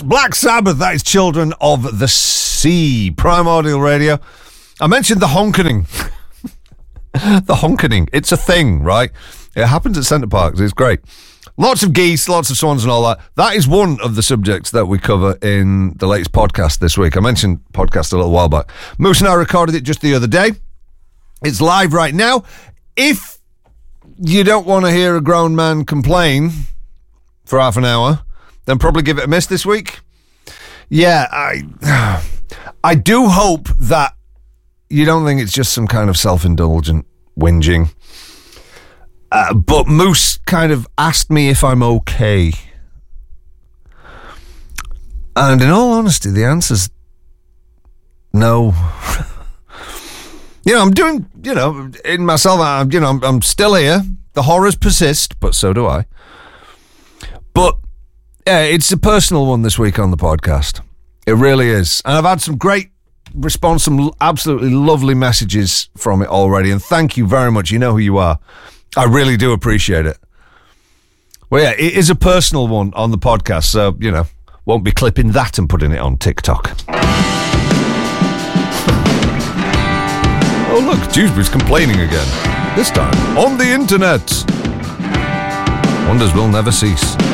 Black Sabbath, that is Children of the Sea. Primordial Radio. I mentioned the honkening. The honkening. It's a thing, right? It happens at Centre Parks. It's great. Lots of geese, lots of swans and all that. That is one of the subjects that we cover in the latest podcast this week. I mentioned podcast a little while back. Moose and I recorded it just the other day. It's live right now. If you don't want to hear a grown man complain for half an hour, then probably give it a miss this week. Yeah, I do hope that you don't think it's just some kind of self-indulgent whinging. But Moose kind of asked me if I'm okay. And in all honesty, the answer's no. I'm doing, in myself, I'm still here. The horrors persist, but so do I. But, yeah, it's a personal one this week on the podcast. It really is. And I've had some great response, some absolutely lovely messages from it already. And thank you very much. You know who you are. I really do appreciate it. Well, yeah, it is a personal one on the podcast, so, won't be clipping that and putting it on TikTok. Oh, look, Dewsbury's complaining again. This time on the internet. Wonders will never cease.